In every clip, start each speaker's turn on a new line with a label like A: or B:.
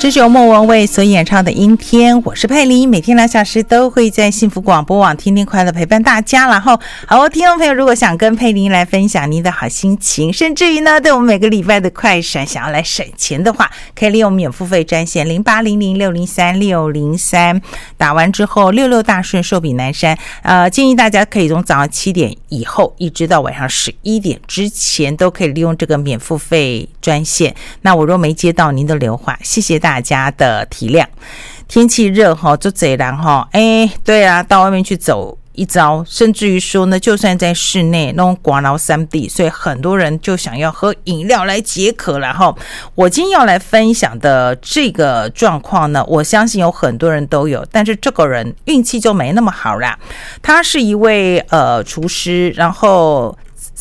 A: 这是由莫文蔚所演唱的《阴天》，我是佩玲，每天2小时都会在幸福广播网天天快乐陪伴大家。然后好，听众朋友如果想跟佩玲来分享您的好心情，甚至于呢对我们每个礼拜的快闪想要来省钱的话，可以利用免付费专线0800603603，打完之后66大顺寿比南山，建议大家可以从早上7点以后一直到晚上11点之前都可以利用这个免付费专线。那我若没接到您的留话，谢谢大家的体谅。天气热齁，就这样齁，对啊，到外面去走一遭，甚至于说呢，就算在室内那种刮挠3地，所以很多人就想要喝饮料来解渴了齁。我今天要来分享的这个状况呢，我相信有很多人都有，但是这个人运气就没那么好啦。他是一位厨师，然后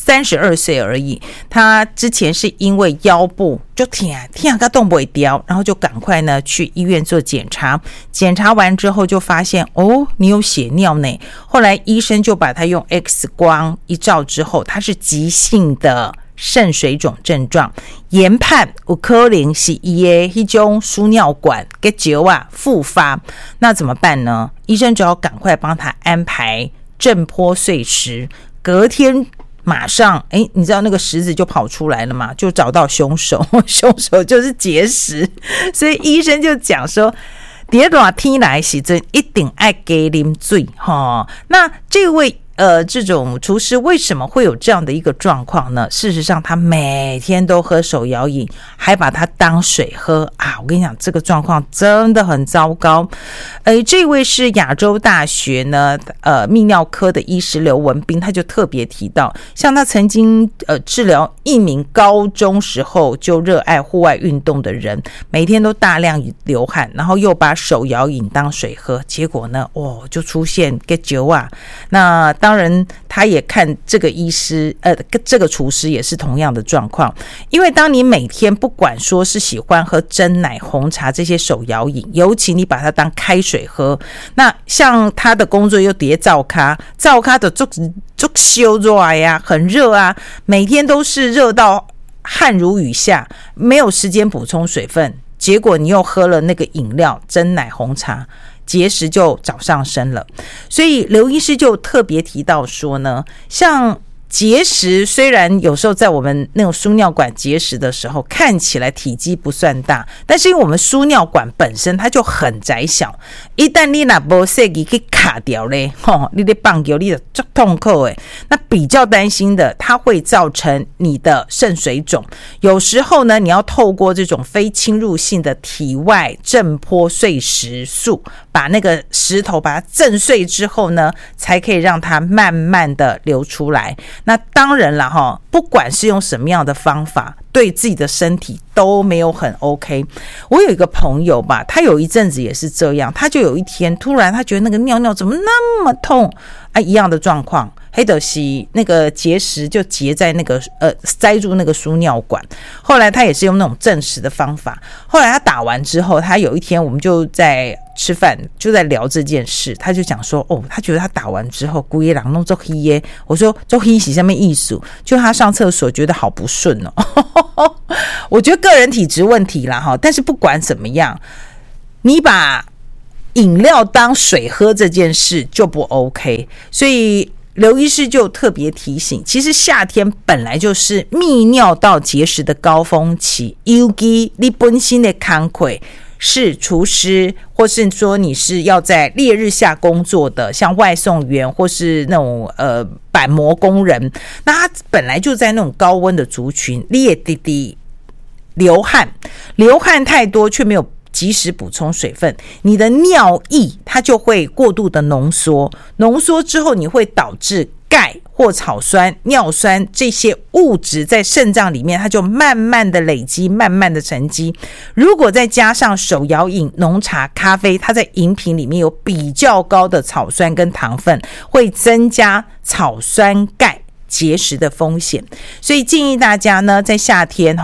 A: 32岁而已，他之前是因为腰部就痛到动不掉，然后就赶快呢去医院做检查，检查完之后就发现你有血尿呢。后来医生就把他用 X 光一照之后，他是急性的肾水肿症状，研判有可能是他的那种输尿管结石复发。那怎么办呢？医生只要赶快帮他安排震波碎石，隔天马上你知道那个石子就跑出来了嘛，就找到凶手，凶手就是结石。所以医生就讲说在热天来的时候一定要加啉水那这位这种厨师为什么会有这样的一个状况呢？事实上他每天都喝手摇饮，还把它当水喝啊！我跟你讲，这个状况真的很糟糕。这位是亚洲大学呢泌尿科的医师刘文斌，他就特别提到，像他曾经治疗一名高中时候就热爱户外运动的人，每天都大量流汗，然后又把手摇饮当水喝，结果呢就出现结石那当然他也看这个医师这个厨师也是同样的状况。因为当你每天不管说是喜欢喝珍奶红茶这些手摇饮，尤其你把它当开水喝，那像他的工作又叠灶咖的就烧热呀，很热啊，每天都是热到汗如雨下，没有时间补充水分，结果你又喝了那个饮料珍奶红茶，结石就找上身了。所以刘医师就特别提到说呢，像结石虽然有时候在我们那种输尿管结石的时候看起来体积不算大，但是因为我们输尿管本身它就很窄小，一旦你那没设计去卡掉咧你的棒球你的很痛苦那比较担心的它会造成你的肾水肿。有时候呢你要透过这种非侵入性的体外震波碎石术，把那个石头把它震碎之后呢，才可以让它慢慢的流出来。那当然了不管是用什么样的方法，对自己的身体都没有很 OK。 我有一个朋友吧，他有一阵子也是这样，他就有一天突然他觉得那个尿尿怎么那么痛一样的状况，黑的是那个结石就结在那个塞住那个输尿管。后来他也是用那种证实的方法，后来他打完之后，他有一天我们就在吃饭就在聊这件事，他就讲说他觉得他打完之后故意人弄做黑耶。我说做黑是什么意思？就他上厕所觉得好不顺我觉得个人体质问题啦但是不管怎么样，你把饮料当水喝这件事就不 OK。 所以刘医师就特别提醒，其实夏天本来就是泌尿道结石的高峰期，尤其你本身的工作是厨师，或是说你是要在烈日下工作的，像外送员或是那种板模工人，那他本来就在那种高温的族群，你也滴流汗太多却没有及时补充水分，你的尿液它就会过度的浓缩之后，你会导致钙或草酸、尿酸这些物质在肾脏里面，它就慢慢的累积，慢慢的沉积。如果再加上手摇饮、浓茶、咖啡，它在饮品里面有比较高的草酸跟糖分，会增加草酸钙结石的风险。所以建议大家呢，在夏天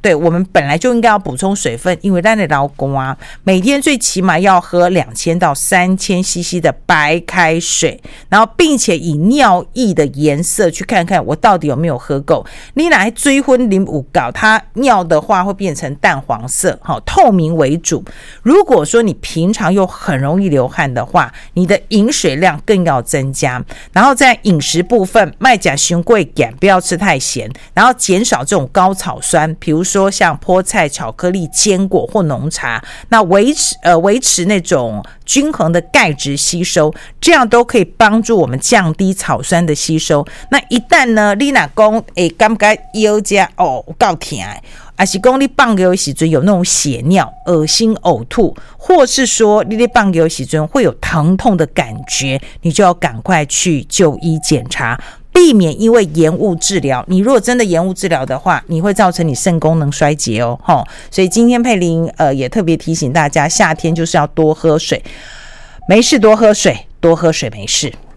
A: 对，我们本来就应该要补充水分，因为咱的劳工啊，每天最起码要喝2000到3000 CC 的白开水，然后并且以尿液的颜色去看看我到底有没有喝够。你来追婚淋五搞，它尿的话会变成淡黄色，透明为主。如果说你平常又很容易流汗的话，你的饮水量更要增加。然后在饮食部分，麦甲熊贵碱，不要吃太咸，然后减少这种高草酸，比如说像菠菜、巧克力、坚果或浓茶，那维持那种均衡的钙质吸收，这样都可以帮助我们降低草酸的吸收。那一旦呢，你若讲感觉腰家有够痛的，还是说你放尿的时候有那种血尿、恶心、呕吐，或是说你在放尿的时候会有疼痛的感觉，你就要赶快去就医检查，避免因为延误治疗。你如果真的延误治疗的话，你会造成你肾功能衰竭哦。所以今天佩玲也特别提醒大家，夏天就是要多喝水，没事多喝水，多喝水没事。